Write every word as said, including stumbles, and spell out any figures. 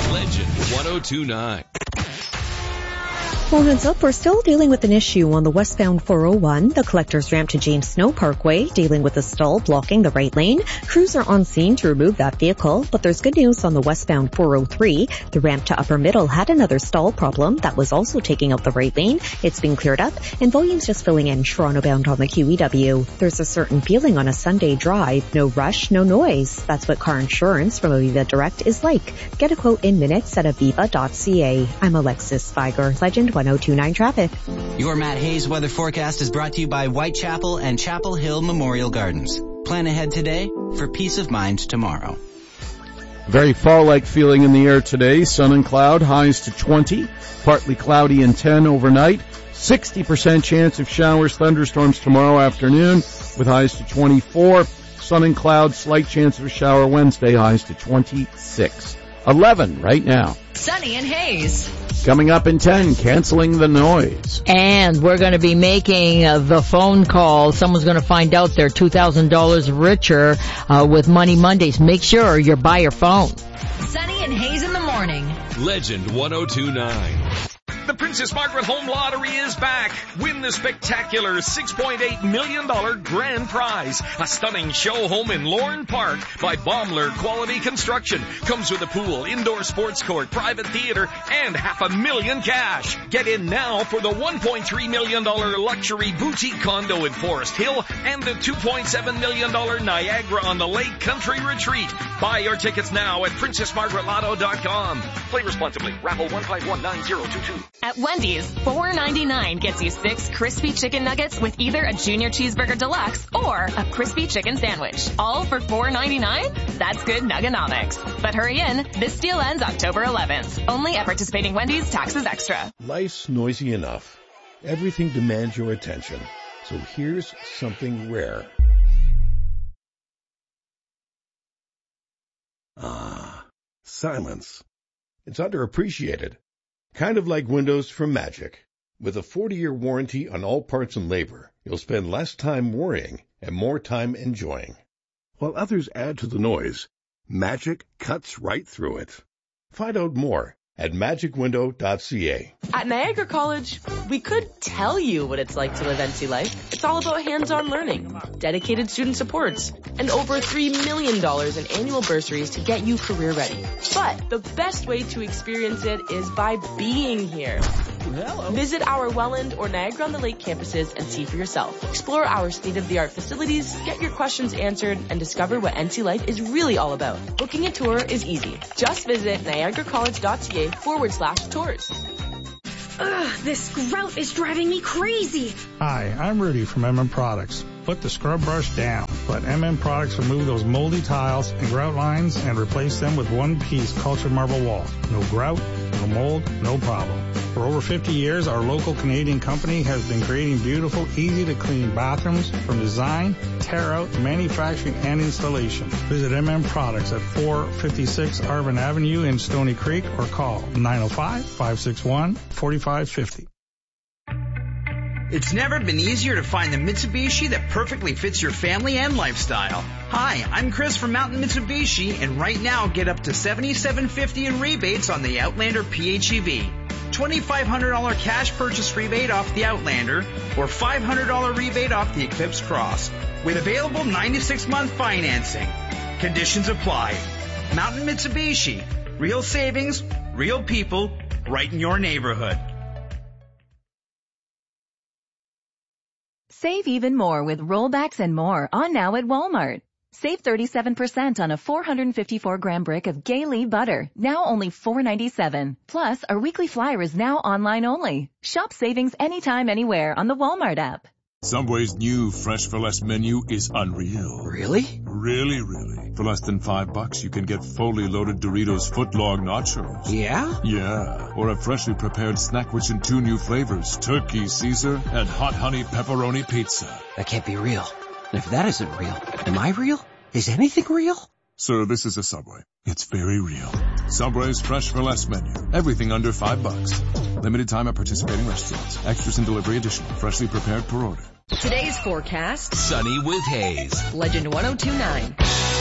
Legend one oh two point nine. Well, heads up, we're still dealing with an issue on the westbound four oh one, the collector's ramp to James Snow Parkway, dealing with a stall blocking the right lane. Crews are on scene to remove that vehicle, but there's good news on the westbound four oh three. The ramp to Upper Middle had another stall problem that was also taking up the right lane. It's been cleared up, and volume's just filling in Toronto bound on the Q E W. There's a certain feeling on a Sunday drive. No rush, no noise. That's what car insurance from Aviva Direct is like. Get a quote in minutes at aviva dot c a. I'm Alexis Spiger, Legend one oh two point nine traffic. Your Matt Hayes weather forecast is brought to you by Whitechapel and Chapel Hill Memorial Gardens. Plan ahead today for peace of mind tomorrow. Very fall-like feeling in the air today. Sun and cloud, highs to twenty. Partly cloudy and ten overnight. sixty percent chance of showers, thunderstorms tomorrow afternoon with highs to twenty-four. Sun and cloud, slight chance of a shower Wednesday, highs to twenty-six. eleven right now. Sunny and Hayes. Coming up in ten, canceling the noise. And we're going to be making uh, the phone call. Someone's going to find out they're two thousand dollars richer uh, with Money Mondays. Make sure you buy your phone. Sunny and Hayes in the morning. Legend one oh two point nine. The Princess Margaret Home Lottery is back. Win the spectacular six point eight million dollars grand prize. A stunning show home in Lorne Park by Baumler Quality Construction. Comes with a pool, indoor sports court, private theater, and half a million cash. Get in now for the one point three million dollars luxury boutique condo in Forest Hill and the two point seven million dollars Niagara on the Lake Country Retreat. Buy your tickets now at princess margaret lotto dot com. Play responsibly. Raffle one five one nine zero two two. At Wendy's, four ninety-nine gets you six crispy chicken nuggets with either a junior cheeseburger deluxe or a crispy chicken sandwich. All for four ninety-nine? That's good nuggonomics. But hurry in, this deal ends October eleventh. Only at participating Wendy's, taxes extra. Life's noisy enough. Everything demands your attention. So here's something rare. Ah, silence. It's underappreciated. Kind of like Windows from Magic. With a forty-year warranty on all parts and labor, you'll spend less time worrying and more time enjoying. While others add to the noise, Magic cuts right through it. Find out more at magic window dot c a. At Niagara College, we could tell you what it's like to live N C life. It's all about hands-on learning, dedicated student supports, and over three million dollars in annual bursaries to get you career ready. But the best way to experience it is by being here. Hello. Visit our Welland or Niagara-on-the-Lake campuses and see for yourself. Explore our state-of-the-art facilities, get your questions answered, and discover what N C life is really all about. Booking a tour is easy. Just visit niagara college dot c a forward slash tours. Ugh, this grout is driving me crazy. Hi, I'm Rudy from M M Products. Put the scrub brush down. Let M M Products remove those moldy tiles and grout lines and replace them with one-piece cultured marble walls. No grout, no mold, no problem. For over fifty years, our local Canadian company has been creating beautiful, easy-to-clean bathrooms from design, tear-out, manufacturing, and installation. Visit M M Products at four fifty-six Arvin Avenue in Stony Creek or call nine oh five, five six one, four five five zero. It's never been easier to find the Mitsubishi that perfectly fits your family and lifestyle. Hi, I'm Chris from Mountain Mitsubishi, and right now get up to seventy-seven fifty in rebates on the Outlander P H E V. twenty-five hundred dollars cash purchase rebate off the Outlander or five hundred dollars rebate off the Eclipse Cross with available ninety-six month financing. Conditions apply. Mountain Mitsubishi. Real savings, real people, right in your neighborhood. Save even more with rollbacks and more on now at Walmart. Save thirty-seven percent on a four hundred fifty-four gram brick of Gay-Lee butter, now only four ninety-seven. Plus, our weekly flyer is now online only. Shop savings anytime, anywhere on the Walmart app. Subway's new Fresh for Less menu is unreal. Really? Really, really. For less than five bucks, you can get fully loaded Doritos footlong nachos. Yeah? Yeah. Or a freshly prepared Snackwich in two new flavors, Turkey Caesar and Hot Honey Pepperoni Pizza. That can't be real. And if that isn't real, am I real? Is anything real? Sir, this is a Subway. It's very real. Subway's Fresh for Less menu. Everything under five bucks. Limited time at participating restaurants. Extras and delivery additional. Freshly prepared per order. Today's forecast. Sunny with Hayes. Legend one oh two point nine.